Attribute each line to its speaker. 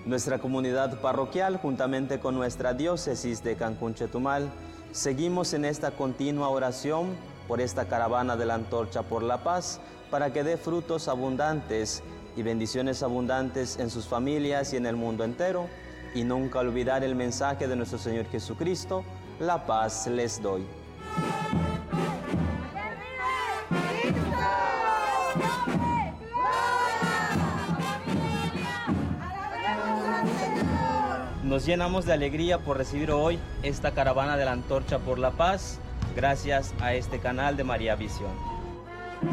Speaker 1: Nuestra comunidad parroquial, juntamente con nuestra diócesis de Cancún Chetumal, seguimos en esta continua oración por esta caravana de la Antorcha por la Paz, para que dé frutos abundantes y bendiciones abundantes en sus familias y en el mundo entero, y nunca olvidar el mensaje de nuestro Señor Jesucristo: la paz les doy. Nos llenamos de alegría por recibir hoy esta caravana de la Antorcha por la Paz, gracias a este canal de María Visión.